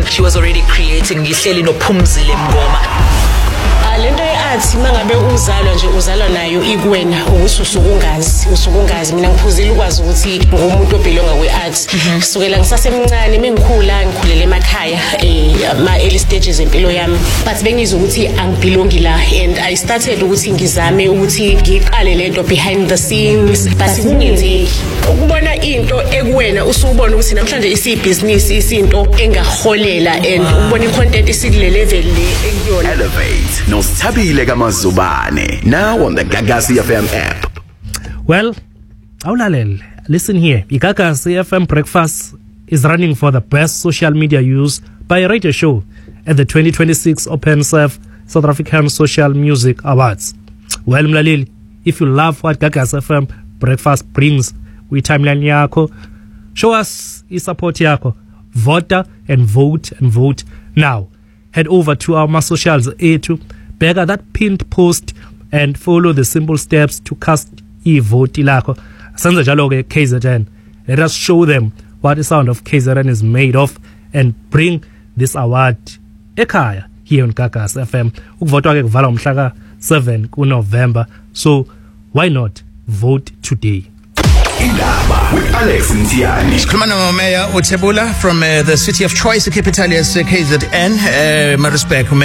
she was already creating ngihleli nophumzile mngoma. Lento eathi mangabe uzalwa nje uzalwa nayo ikuwena ukuthi usukungazi mina ngiphuzile ukwazi ukuthi ngumuntu obelonga kweart kusukela ngisasemncane mengikhula ngikhulele emakhaya ama early stages empilo yami but bengizwe ukuthi angibelongi la and I started ukuthi ngizame ukuthi ngiqale lento behind the scenes but kungenzeki ukubona into ekuwena usubona ukuthi namhlanje isibusiness isinto engaholela and ukubona icontent isikule level le ekuyona. Elevate Nostabile Kamazubane, now on the Gagasi FM app. Well, awulalele, listen here. Igagasi FM Breakfast is running for the best social media use by a radio show at the 2026 Open Surf South African Social Music Awards. Well, mlaleli, if you love what Gagasi FM Breakfast brings with timeline yako, show us support yako. Vote and vote now. Head over to our socials to bega that pinned post and follow the simple steps to cast vote ilako. Senza jalo ke KZN. Let us show them what the sound of KZN is made of and bring this award ekhaya here on Gagasi FM. Ukuvotwa ke kuvala umhla ka 7 kuNovember. So why not vote today? Indaba with Alex Ntiani. Sikhuluma noMayor uThebula from the city of Choice, the capital is KZN. My respect.